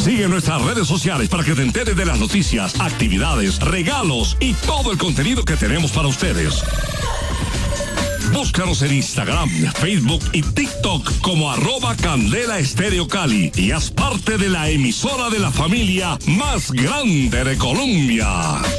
Sigue nuestras redes sociales para que te enteres de las noticias, actividades, regalos y todo el contenido que tenemos para ustedes. Búscanos en Instagram, Facebook y TikTok como @Candela Estéreo Cali y haz parte de la emisora de la familia más grande de Colombia.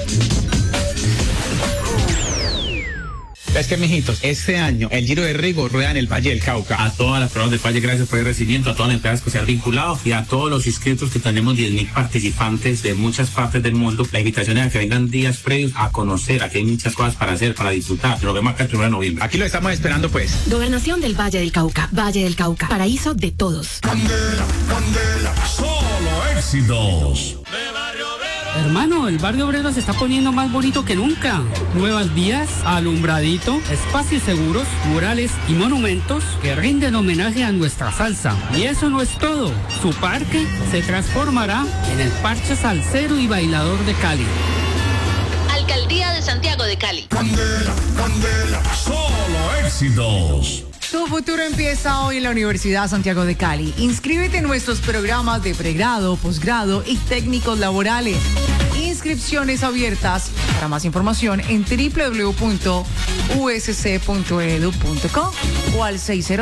Es que, mijitos, este año el Giro de Rigo rueda en el Valle del Cauca. A todas las personas del Valle, gracias por el recibimiento, a todas las empresas que se han vinculado y a todos los inscritos, que tenemos 10.000 participantes de muchas partes del mundo. La invitación es a que vengan días previos a conocer. Aquí hay muchas cosas para hacer, para disfrutar. Nos vemos acá el 1 de noviembre. Aquí lo estamos esperando, pues. Gobernación del Valle del Cauca. Valle del Cauca. Paraíso de todos. Candela, Candela, solo éxitos. Hermano, el barrio obrero se está poniendo más bonito que nunca. Nuevas vías, alumbradito, espacios seguros, murales y monumentos que rinden homenaje a nuestra salsa. Y eso no es todo. Su parque se transformará en el parche salsero y bailador de Cali. Alcaldía de Santiago de Cali. Candela, Candela, solo éxitos. Tu futuro empieza hoy en la Universidad Santiago de Cali. Inscríbete en nuestros programas de pregrado, posgrado y técnicos laborales. Inscripciones abiertas. Para más información en www.usc.edu.co o al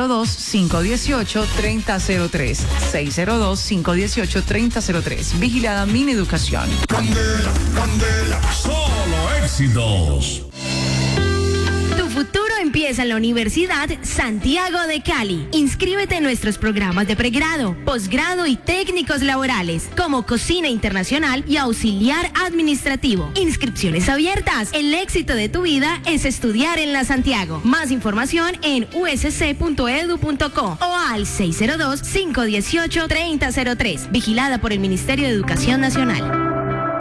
602-518-3003. 602-518-3003. Vigilada Mineducación. Candela, Candela, solo éxitos. Tu futuro empieza en la Universidad Santiago de Cali. Inscríbete en nuestros programas de pregrado, posgrado y técnicos laborales, como cocina internacional y auxiliar administrativo. Inscripciones abiertas. El éxito de tu vida es estudiar en la Santiago. Más información en usc.edu.co o al 602-518-3003. Vigilada por el Ministerio de Educación Nacional.